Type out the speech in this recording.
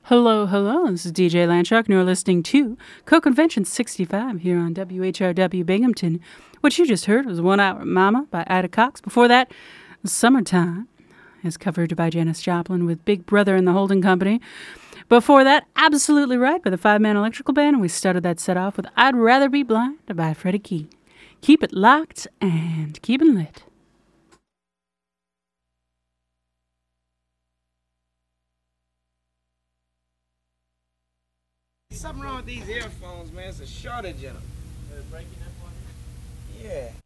Hello, hello. This is DJ Landshark, and you're listening to Co-Convention 65 here on WHRW Binghamton. What you just heard was 1 Hour Mama by Ida Cox. Before that, Summertime is covered by Janis Joplin with Big Brother and the Holding Company. Before that, Absolutely Right by the Five Man Electrical Band. And we started that set off with I'd Rather Be Blind by Freddie Key. Keep it locked and keep it lit. Something wrong with these earphones, man. It's a shortage in them. They're breaking up on you? Yeah.